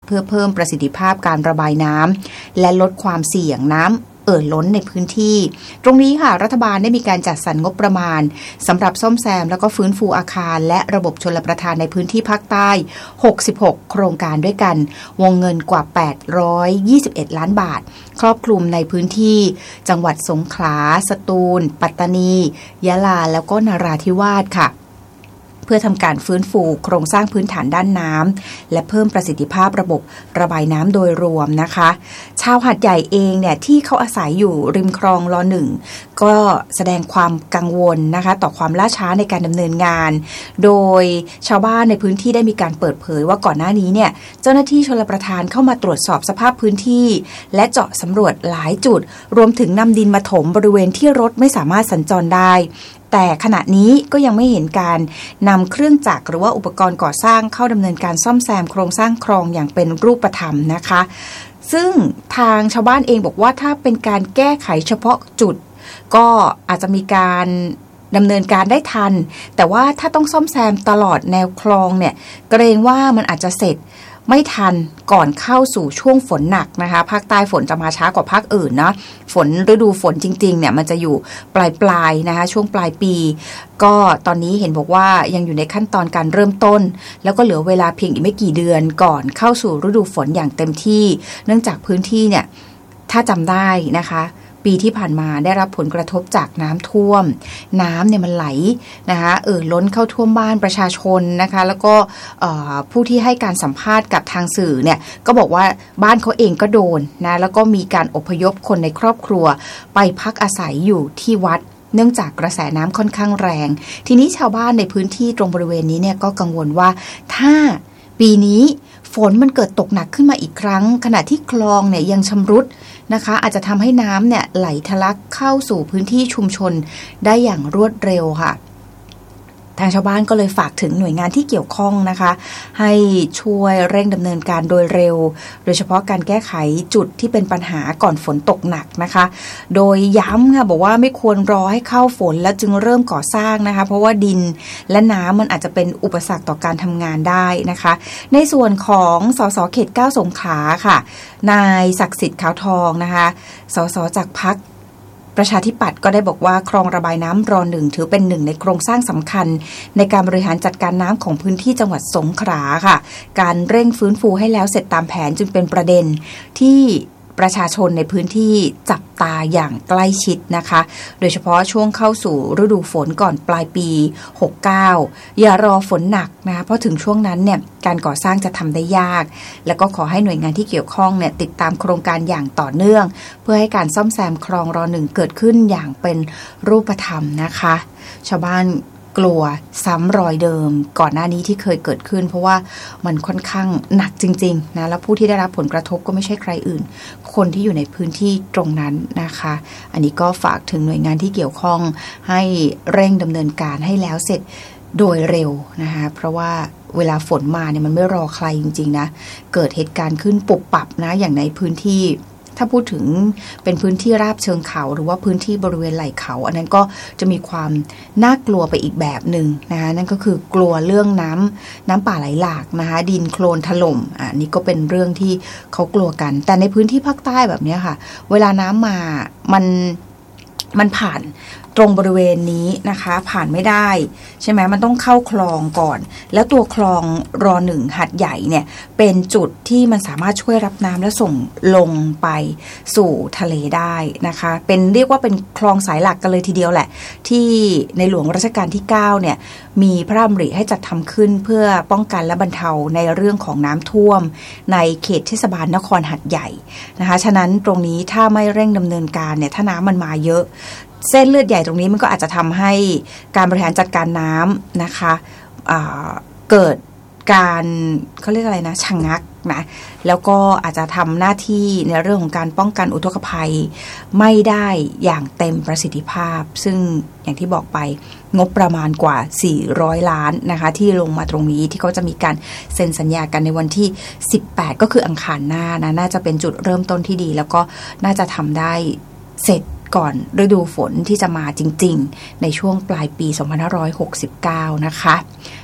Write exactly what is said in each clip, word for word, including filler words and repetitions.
พื่อเพิ่มประสิทธิภาพการระบายน้ำและลดความเสี่ยงน้ำเอ่อล้นในพื้นที่ตรงนี้ค่ะรัฐบาลได้มีการจัดสรรงบประมาณสำหรับซ่อมแซมแล้วก็ฟื้นฟูอาคารและระบบชลประทานในพื้นที่ภาคใต้หกสิบหกโครงการด้วยกันวงเงินกว่าแปดร้อยยี่สิบเอ็ดล้านบาทครอบคลุมในพื้นที่จังหวัดสงขลาสตูลปัตตานียะลาแล้วก็นราธิวาสค่ะเพื่อทำการฟื้นฟูโครงสร้างพื้นฐานด้านน้ำและเพิ่มประสิทธิภาพระบบระบายน้ำโดยรวมนะคะชาวหาดใหญ่เองเนี่ยที่เขาอาศัยอยู่ริมคลองลอหนึ่งก็แสดงความกังวลนะคะต่อความล่าช้าในการดำเนินงานโดยชาวบ้านในพื้นที่ได้มีการเปิดเผยว่าก่อนหน้านี้เนี่ยเจ้าหน้าที่ชลประทานเข้ามาตรวจสอบสภาพพื้นที่และเจาะสำรวจหลายจุดรวมถึงนำดินมาถมบริเวณที่รถไม่สามารถสัญจรได้แต่ขณะนี้ก็ยังไม่เห็นการนำเครื่องจักรหรือว่าอุปกรณ์ก่อสร้างเข้าดำเนินการซ่อมแซมโครงสร้างคลองอย่างเป็นรูปธรรมนะคะซึ่งทางชาวบ้านเองบอกว่าถ้าเป็นการแก้ไขเฉพาะจุดก็อาจจะมีการดำเนินการได้ทันแต่ว่าถ้าต้องซ่อมแซมตลอดแนวคลองเนี่ยเกรงว่ามันอาจจะเสร็จไม่ทันก่อนเข้าสู่ช่วงฝนหนักนะคะภาคใต้ฝนจะมาช้ากว่าภาคอื่นนะฝนฤดูฝนจริงๆเนี่ยมันจะอยู่ปลายๆนะคะช่วงปลายปีก็ตอนนี้เห็นบอกว่ายังอยู่ในขั้นตอนการเริ่มต้นแล้วก็เหลือเวลาเพียงอีกไม่กี่เดือนก่อนเข้าสู่ฤดูฝนอย่างเต็มที่เนื่องจากพื้นที่เนี่ยถ้าจำได้นะคะปีที่ผ่านมาได้รับผลกระทบจากน้ำท่วมน้ำเนี่ยมันไหลนะคะเอ่อล้นเข้าท่วมบ้านประชาชนนะคะแล้วก็ผู้ที่ให้การสัมภาษณ์กับทางสื่อเนี่ยก็บอกว่าบ้านเขาเองก็โดนนะแล้วก็มีการอพยพคนในครอบครัวไปพักอาศัยอยู่ที่วัดเนื่องจากกระแสน้ำค่อนข้างแรงทีนี้ชาวบ้านในพื้นที่ตรงบริเวณนี้เนี่ยก็กังวลว่าถ้าปีนี้ฝนมันเกิดตกหนักขึ้นมาอีกครั้งขณะที่คลองเนี่ยยังชำรุดนะคะอาจจะทำให้น้ำเนี่ยไหลทะลักเข้าสู่พื้นที่ชุมชนได้อย่างรวดเร็วค่ะทางชาวบ้านก็เลยฝากถึงหน่วยงานที่เกี่ยวข้องนะคะให้ช่วยเร่งดำเนินการโดยเร็วโดยเฉพาะการแก้ไขจุดที่เป็นปัญหาก่อนฝนตกหนักนะคะโดยย้ำค่ะบอกว่าไม่ควรรอให้เข้าฝนแล้วจึงเริ่มก่อสร้างนะคะเพราะว่าดินและน้ำมันอาจจะเป็นอุปสรรคต่อการทำงานได้นะคะในส่วนของสสเขตเก้าสงขลาค่ะนายศักดิ์สิทธิ์ขาวทองนะคะสสจากพรรคประชาธิปัตย์ก็ได้บอกว่าคลองระบายน้ำรอหนึ่งถือเป็นหนึ่งในโครงสร้างสำคัญในการบริหารจัดการน้ำของพื้นที่จังหวัดสงขลาค่ะการเร่งฟื้นฟูให้แล้วเสร็จตามแผนจึงเป็นประเด็นที่ประชาชนในพื้นที่จับตาอย่างใกล้ชิดนะคะโดยเฉพาะช่วงเข้าสู่ฤดูฝนก่อนปลายปีหกสิบเก้าอย่ารอฝนหนักนะคะเพราะถึงช่วงนั้นเนี่ยการก่อสร้างจะทำได้ยากแล้วก็ขอให้หน่วยงานที่เกี่ยวข้องเนี่ยติดตามโครงการอย่างต่อเนื่องเพื่อให้การซ่อมแซมคลองรอหนึ่งเกิดขึ้นอย่างเป็นรูปธรรมนะคะชาวบ้านกลัวซ้ำรอยเดิมก่อนหน้านี้ที่เคยเกิดขึ้นเพราะว่ามันค่อนข้างหนักจริงๆนะแล้วผู้ที่ได้รับผลกระทบก็ไม่ใช่ใครอื่นคนที่อยู่ในพื้นที่ตรงนั้นนะคะอันนี้ก็ฝากถึงหน่วยงานที่เกี่ยวข้องให้เร่งดำเนินการให้แล้วเสร็จโดยเร็วนะคะเพราะว่าเวลาฝนมาเนี่ยมันไม่รอใครจริงๆนะเกิดเหตุการณ์ขึ้นปุบปับนะอย่างในพื้นที่ถ้าพูดถึงเป็นพื้นที่ราบเชิงเขาหรือว่าพื้นที่บริเวณไหล่เขาอันนั้นก็จะมีความน่ากลัวไปอีกแบบหนึ่งนะคะนั่นก็คือกลัวเรื่องน้ำน้ำป่าไหลหลากนะคะดินโคลนถล่มอ่านี่ก็เป็นเรื่องที่เขากลัวกันแต่ในพื้นที่ภาคใต้แบบนี้ค่ะเวลาน้ำมามันมันผ่านตรงบริเวณนี้นะคะผ่านไม่ได้ใช่ไหมมันต้องเข้าคลองก่อนแล้วตัวคลองรอหนึ่งหัดใหญ่เนี่ยเป็นจุดที่มันสามารถช่วยรับน้ำและส่งลงไปสู่ทะเลได้นะคะเป็นเรียกว่าเป็นคลองสายหลักกันเลยทีเดียวแหละที่ในหลวงรัชกาลที่เก้าเนี่ยมีพระราชดำริให้จัดทำขึ้นเพื่อป้องกันและบรรเทาในเรื่องของน้ำท่วมในเขตเทศบาลนครหัดใหญ่นะคะฉะนั้นตรงนี้ถ้าไม่เร่งดำเนินการเนี่ยถ้าน้ำมันมาเยอะเส้นเลือดใหญ่ตรงนี้มันก็อาจจะทำให้การบริหารจัดการน้ำนะคะเกิดการเขาเรียกอะไรนะชะงักนะแล้วก็อาจจะทำหน้าที่ในเรื่องของการป้องกันอุทกภัยไม่ได้อย่างเต็มประสิทธิภาพซึ่งอย่างที่บอกไปงบประมาณกว่าสี่ร้อยล้านนะคะที่ลงมาตรงนี้ที่เขาจะมีการเซ็นสัญญากันในวันที่สิบแปดก็คืออังคารหน้านะน่าจะเป็นจุดเริ่มต้นที่ดีแล้วก็น่าจะทำได้เสร็จก่อนฤดูฝนที่จะมาจริงๆในช่วงปลายปีสองพันห้าร้อยหกสิบเก้านะคะ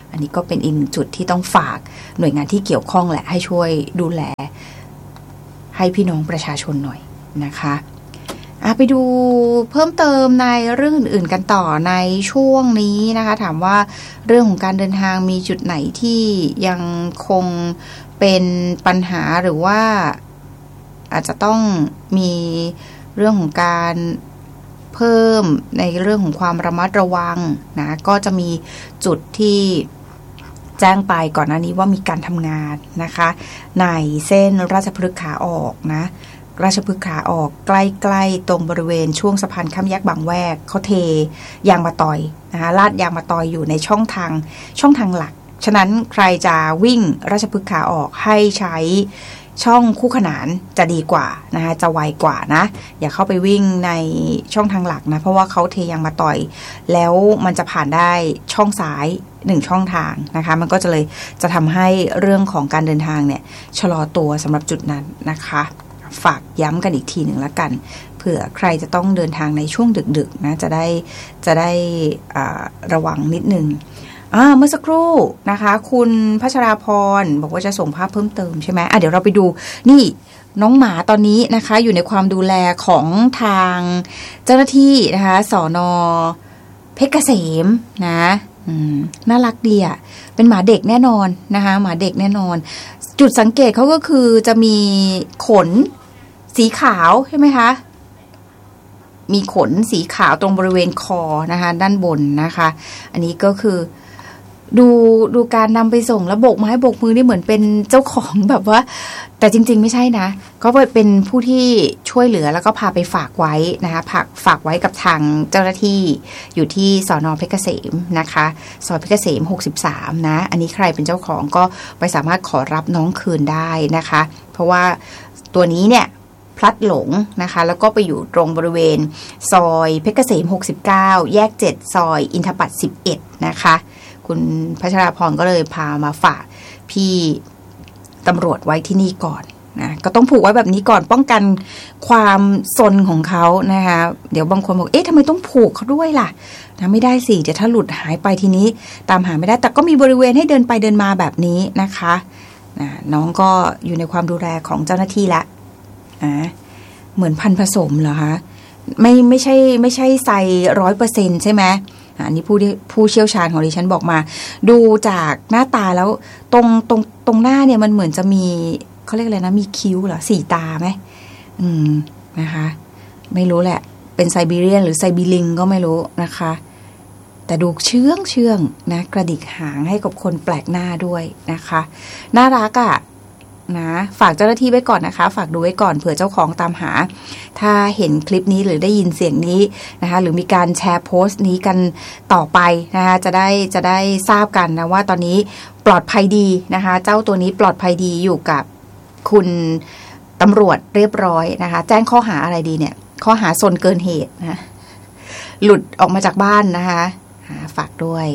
อันนี้ก็เป็นอีกหนึ่งจุดที่ต้องฝากหน่วยงานที่เกี่ยวข้องแหละให้ช่วยดูแลให้พี่น้องประชาชนหน่อยนะคะไปดูเพิ่มเติมในเรื่องอื่นๆกันต่อในช่วงนี้นะคะถามว่าเรื่องของการเดินทางมีจุดไหนที่ยังคงเป็นปัญหาหรือว่าอาจจะต้องมีเรื่องของการเพิ่มในเรื่องของความระมัดระวังนะก็จะมีจุดที่แจ้งไปก่อนหน้านี้ว่ามีการทำงานนะคะในเส้นราชพฤกษ์ขาออกนะราชพฤกษ์ขาออกใกล้ๆตรงบริเวณช่วงสะพานข้ามแยกบางแวกเขาเทยางมะตอยนะคะลาดยางมะตอยอยู่ในช่องทางช่องทางหลักฉะนั้นใครจะวิ่งราชพฤกษ์ขาออกให้ใช้ช่องคู่ขนานจะดีกว่านะคะจะไวกว่านะอย่าเข้าไปวิ่งในช่องทางหลักนะเพราะว่าเขาเทยางมะตอยแล้วมันจะผ่านได้ช่องซ้ายหนึ่งช่องทางนะคะมันก็จะเลยจะทำให้เรื่องของการเดินทางเนี่ยชะลอตัวสำหรับจุดนั้นนะคะฝากย้ำกันอีกทีหนึ่งละกันเผื่อใครจะต้องเดินทางในช่วงดึกๆนะจะได้จะได้ระวังนิดนึงเมื่อสักครู่นะคะคุณพัชราพรบอกว่าจะส่งภาพเพิ่มเติมใช่ไหมอ่ะเดี๋ยวเราไปดูนี่น้องหมาตอนนี้นะคะอยู่ในความดูแลของทางเจ้าหน้าที่นะคะสน.เพชรเกษมนะน่ารักดีอ่ะเป็นหมาเด็กแน่นอนนะคะหมาเด็กแน่นอนจุดสังเกตเขาก็คือจะมีขนสีขาวใช่ไหมคะมีขนสีขาวตรงบริเวณคอนะคะด้านบนนะคะอันนี้ก็คือดูดูการนำไปส่งแล้วโบกไม้โบกมือนี่เหมือนเป็นเจ้าของแบบว่าแต่จริงๆไม่ใช่นะก็เป็นผู้ที่ช่วยเหลือแล้วก็พาไปฝากไว้นะคะฝากฝากไว้กับทางเจ้าหน้าที่อยู่ที่สน.เพชรเกษมนะคะซอยเพชรเกษมหกสิบสามนะอันนี้ใครเป็นเจ้าของก็ไปสามารถขอรับน้องคืนได้นะคะเพราะว่าตัวนี้เนี่ยพลัดหลงนะคะแล้วก็ไปอยู่ตรงบริเวณซอยเพชรเกษมหกสิบเก้าแยกเจ็ดซอยอินทปัตย์สิบเอ็ดนะคะคุณพัชราพรก็เลยพามาฝากพี่ตำรวจไว้ที่นี่ก่อนนะก็ต้องผูกไว้แบบนี้ก่อนป้องกันความซนของเขานะคะเดี๋ยวบางคนบอกเอ๊ะทำไมต้องผูกเขาด้วยล่ะนะไม่ได้สิเดี๋ยวถ้าหลุดหายไปทีนี้ตามหาไม่ได้แต่ก็มีบริเวณให้เดินไปเดินมาแบบนี้นะคะนะน้องก็อยู่ในความดูแลของเจ้าหน้าที่ละอ่าเหมือนพันธุ์ผสมเหรอคะไม่ไม่ใช่ไม่ใช่ใส่ร้อยเปอร์เซ็นต์ใช่ไหมอันนี้ผู้ผู้เชี่ยวชาญของดิฉันบอกมาดูจากหน้าตาแล้วตรงตรงตรงหน้าเนี่ยมันเหมือนจะมีเขาเรียกอะไรนะมีคิ้วเหรอสี่ตาไหมอืมนะคะไม่รู้แหละเป็นไซบีเรียนหรือไซบีลิงก็ไม่รู้นะคะแต่ดูเชื่องเชื่องนะกระดิกหางให้กับคนแปลกหน้าด้วยนะคะน่ารักอ่ะนะฝากเจ้าหน้าที่ไว้ก่อนนะคะฝากดูไว้ก่อนเผื่อเจ้าของตามหาถ้าเห็นคลิปนี้หรือได้ยินเสียงนี้นะคะหรือมีการแชร์โพสต์นี้กันต่อไปนะคะจะได้จะได้ทราบกันนะว่าตอนนี้ปลอดภัยดีนะคะเจ้าตัวนี้ปลอดภัยดีอยู่กับคุณตำรวจเรียบร้อยนะคะแจ้งข้อหาอะไรดีเนี่ยข้อหาซนเกินเหตุนะหลุดออกมาจากบ้านนะคะฝากด้วย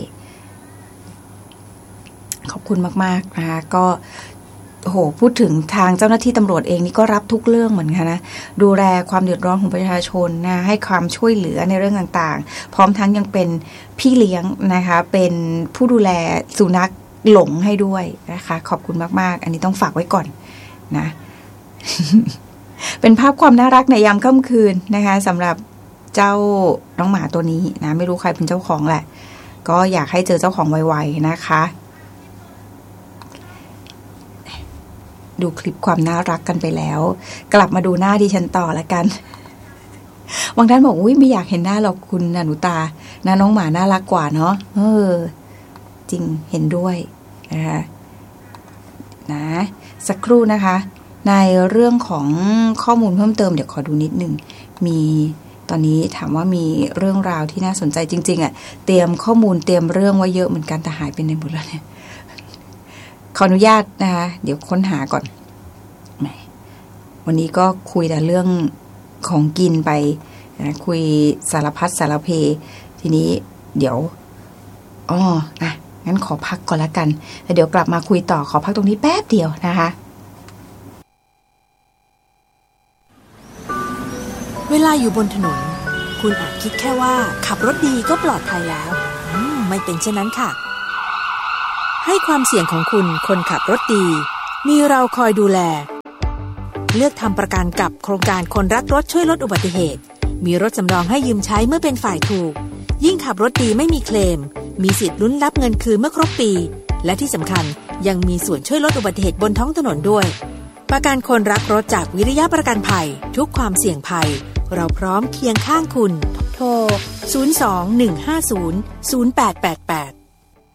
ขอบคุณมากๆนะคะก็โอ้โหพูดถึงทางเจ้าหน้าที่ตำรวจเองนี่ก็รับทุกเรื่องเหมือนกันนะดูแลความเดือดร้อนของประชาชนนะให้ความช่วยเหลือในเรื่องต่างๆพร้อมทั้งยังเป็นพี่เลี้ยงนะคะเป็นผู้ดูแลสุนัขหลงให้ด้วยนะคะขอบคุณมากๆอันนี้ต้องฝากไว้ก่อนนะ เป็นภาพความน่ารักในยามค่ำคืนนะคะสำหรับเจ้าน้องหมาตัวนี้นะไม่รู้ใครเป็นเจ้าของแหละก็อยากให้เจอเจ้าของไวๆนะคะดูคลิปความน่ารักกันไปแล้วกลับมาดูหน้าดิฉันต่อละกันบางท่านบอกอุ้ยไม่อยากเห็นหน้าหรอกคุณอนุตาหน้าน้องหมาน่ารักกว่าเนาะเออจริงเห็นด้วยนะคะนะสักครู่นะคะในเรื่องของข้อมูลเพิ่มเติมเดี๋ยวขอดูนิดนึงมีตอนนี้ถามว่ามีเรื่องราวที่น่าสนใจจริงๆอ่ะเตรียมข้อมูลเตรียมเรื่องไว้เยอะเหมือนกันแต่หายไปในหมดแล้วเนี่ยขออนุญาตนะคะเดี๋ยวค้นหาก่อนวันนี้ก็คุยแต่เรื่องของกินไปนะคุยสารพัดสารเพทีนี้เดี๋ยวอ๋อนะงั้นขอพักก่อนละกันแล้วเดี๋ยวกลับมาคุยต่อขอพักตรงนี้แป๊บเดียวนะคะเวลาอยู่บนถนนคุณอาจคิดแค่ว่าขับรถดีก็ปลอดภัยแล้วอืมไม่เป็นเช่นนั้นค่ะให้ความเสี่ยงของคุณคนขับรถดีมีเราคอยดูแลเลือกทำประกันกับโครงการคนรักรถช่วยลดอุบัติเหตุมีรถสำรองให้ยืมใช้เมื่อเป็นฝ่ายถูกยิ่งขับรถดีไม่มีเคลมมีสิทธิ์ลุ้นรับเงินคืนเมื่อครบปีและที่สำคัญยังมีส่วนช่วยลดอุบัติเหตุบนท้องถนนด้วยประกันคนรักรถจากวิริยะประกันภัยทุกความเสี่ยงภัยเราพร้อมเคียงข้างคุณโทรศูนย์ สอง หนึ่ง ห้า ศูนย์ ศูนย์ แปด แปด แปด